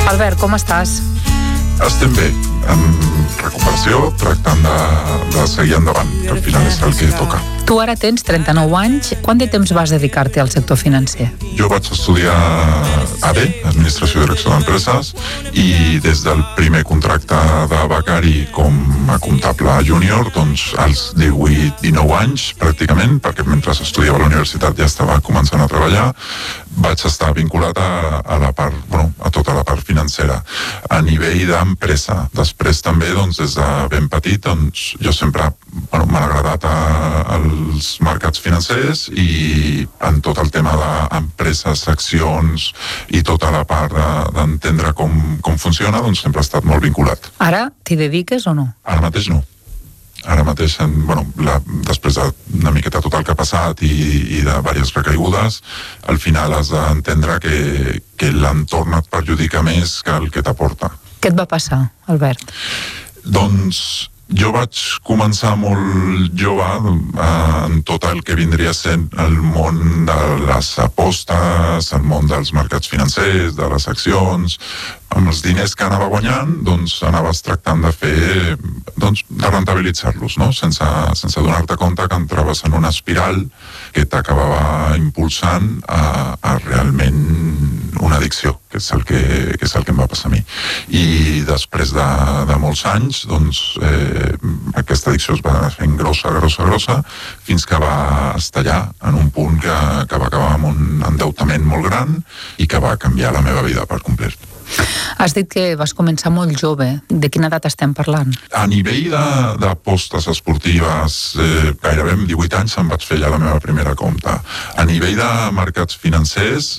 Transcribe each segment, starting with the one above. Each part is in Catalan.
Albert, com estàs? Estem bé, en recuperació, tractant de seguir endavant, que al final és el que toca. Tu ara tens 39 anys. Quant de temps vas dedicar-te al sector financer? Jo vaig estudiar AD, Administració i Direcció d'Empreses, i des del primer contracte de becari com a comptable júnior, doncs als 18-19 anys, pràcticament, perquè mentre estudiava a la universitat ja estava començant a treballar, vaig estar vinculat a la part, a tota la part financera. A nivell d'empresa, després també, doncs, des de ben petit, doncs, jo sempre m'ha agradat els mercats financers i en tot el tema d'empreses, accions i tota la part d'entendre com funciona, doncs sempre he estat molt vinculat. Ara t'hi dediques o no? Ara mateix no. Ara mateix, després d'una miqueta tot el que ha passat i de diverses recaigudes, al final has d'entendre que l'entorn et perjudica més que el que t'aporta. Què et va passar, Albert? Doncs jo vaig començar molt jove en tot el que vindria sent el món de les apostes, el món dels mercats financers, de les accions. Amb els diners que anava guanyant, doncs anaves tractant de fer, de rentabilitzar-los, no? Sense donar-te compte que entraves en una espiral que t'acabava impulsant a realment una addicció, que és el que em va passar a mi. I després de molts anys, doncs, aquesta addicció es va anar fent grossa, fins que va estallar en un punt que va acabar amb un endeutament molt gran i que va canviar la meva vida per complet. Has dit que vas començar molt jove. De quina edat estem parlant? A nivell d'apostes esportives, gairebé amb 18 anys em vaig fer ja la meva primera compta. A nivell de mercats financers,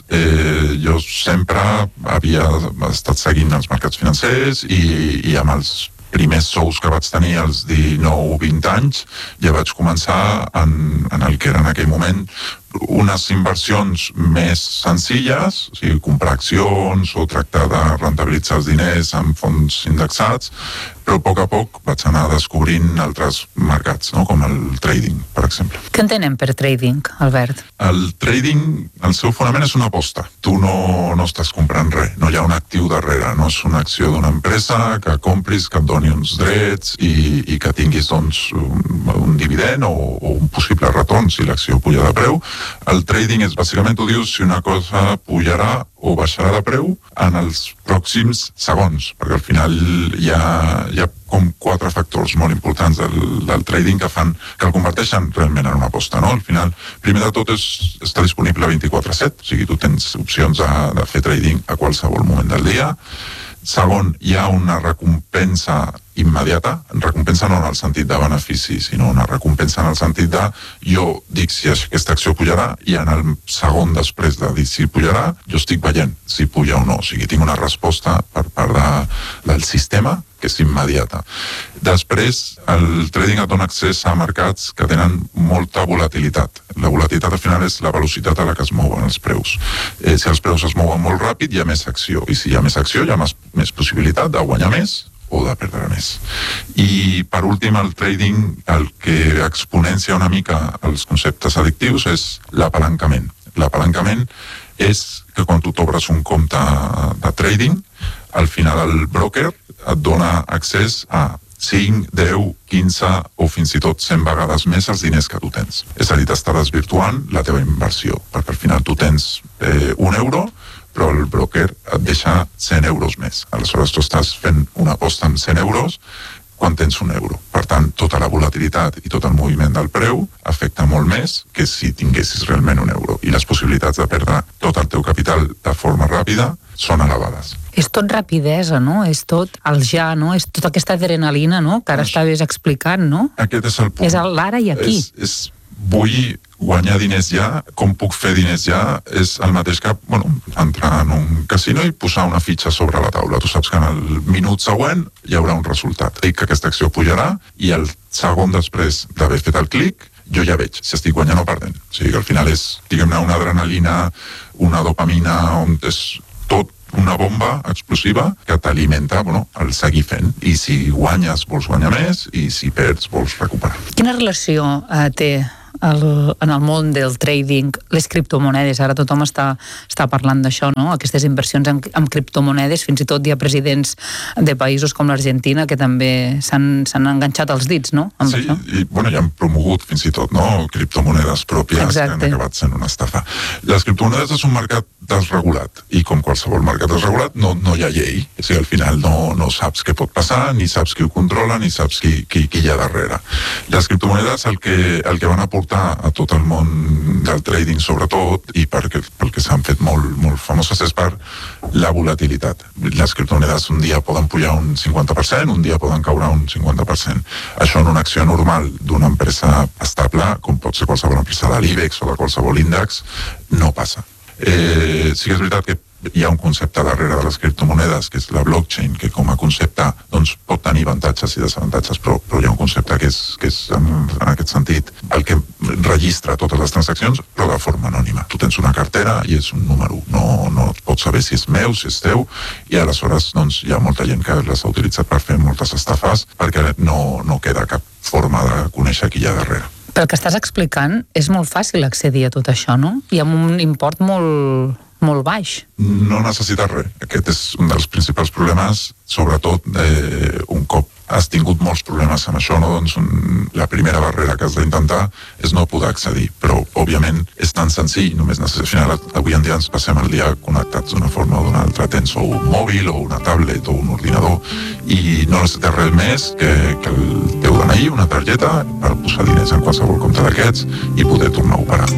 jo sempre havia estat seguint els mercats financers i amb els primers sous que vaig tenir als 19-20 anys ja vaig començar en el que era en aquell moment unes inversions més senzilles, o sigui, comprar accions o tractar de rentabilitzar els diners en fons indexats, però a poc vaig anar descobrint altres mercats, no? Com el trading, per exemple. Què entenem per trading, Albert? El trading, el seu fonament és una aposta. Tu no estàs comprant res, no hi ha un actiu darrere, no és una acció d'una empresa que compris, que et doni uns drets i que tinguis doncs, un dividend o un possible retorn si l'acció puja de preu. El trading és, bàsicament, tu dius si una cosa pujarà o baixarà de preu en els pròxims segons, perquè al final hi ha com 4 factors molt importants del trading que el converteixen realment en una aposta, no? Al final, primer de tot, està disponible 24/7, o sigui, tu tens opcions de fer trading a qualsevol moment del dia. Segon, hi ha una recompensa immediata, recompensa no en el sentit de benefici, sinó una recompensa en el sentit de jo dic si aquesta acció pujarà i en el segon després de dir si pujarà, jo estic veient si puja o no, o sigui, tinc una resposta per part del sistema que és immediata. Després, el trading et dona accés a mercats que tenen molta volatilitat. La volatilitat al final és la velocitat a la que es mouen els preus. Si els preus es mouen molt ràpid, hi ha més acció, i si hi ha més acció, hi ha més possibilitat de guanyar més o de perdre més. I per últim, el trading, el que exponencia una mica els conceptes addictius és l'apalancament. L'apalancament és que quan tu t'obres un compte de trading, al final el broker et dona accés a 5, 10, 15 o fins i tot 100 vegades més els diners que tu tens. És a dir, t'està desvirtuant la teva inversió, perquè al final tu tens €1, però el broker et deixa 100 euros més. Aleshores tu estàs fent una aposta amb 100 euros quan tens €1. Per tant, tota la volatilitat i tot el moviment del preu afecta molt més que si tinguessis realment €1. I les possibilitats de perdre tot el teu capital de forma ràpida són elevades. És tot rapidesa, no? És tot el ja, no? És tota aquesta adrenalina, no? Que ara estaves explicant, no? Aquest és el punt. És l'ara i aquí. Vull guanyar diners ja, com puc fer diners ja, és el mateix que entrar en un casino i posar una fitxa sobre la taula. Tu saps que en el minut següent hi haurà un resultat. Dic que aquesta acció pujarà i el segon després d'haver fet el clic, jo ja veig si estic guanyant o perdent. O sigui que al final és, diguem-ne, una adrenalina, una dopamina, on és tot una bomba explosiva que t'alimenta el seguir fent. I si guanyes vols guanyar més i si perds vols recuperar. Quina relació té en el món del trading, les criptomonedes. Ara tothom està parlant d'això, no? Aquestes inversions en criptomonedes, fins i tot hi ha presidents de països com l'Argentina que també s'han enganxat els dits, no? Amb sí, això. I ja han promogut fins i tot, no? Criptomonedes pròpies. Exacte. Que han acabat sent una estafa. Les criptomonedes és un mercat desregulat, i com qualsevol mercat desregulat no hi ha llei. O sigui, al final no saps què pot passar, ni saps qui ho controla, ni saps qui hi ha darrere. Les criptomonedes el que van aportar a tot el món del trading, sobretot, i pel que s'han fet molt famoses, és per la volatilitat. Les criptomonedes un dia poden pujar un 50%, un dia poden caure un 50%. Això en una acció normal d'una empresa estable, com pot ser qualsevol empresa de l'IBEX o de qualsevol índex, no passa. Sí que és veritat que hi ha un concepte darrere de les criptomonedes, que és la blockchain, que com a concepte doncs, pot tenir avantatges i desavantatges, però hi ha un concepte que és en aquest sentit el que registra totes les transaccions, però de forma anònima. Tu tens una cartera i és un número, no pots saber si és meu, si és teu, i aleshores doncs, hi ha molta gent que les ha utilitzat per fer moltes estafes perquè no queda cap forma de conèixer qui hi ha darrere. Pel que estàs explicant, és molt fàcil accedir a tot això, no? I amb un import molt baix. No necessites res. Aquest és un dels principals problemes, sobretot un cop has tingut molts problemes amb això, no? Doncs la primera barrera que has d'intentar és no poder accedir, però òbviament és tan senzill, només necessites, avui en dia ens passem el dia connectats d'una forma o d'una altra, tens o un mòbil o una tablet o un ordinador i no necessites res més que el teu DNI, una targeta per posar diners en qualsevol compte d'aquests i poder tornar a operar.